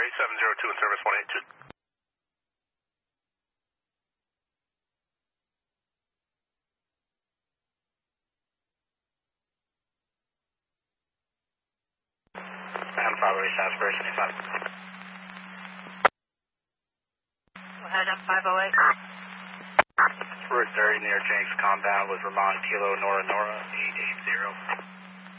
702 in service 182. And 508 Salisbury 75. We'll head up 508. Route 30 near Jenks compound with Vermont Kilo Nora Nora.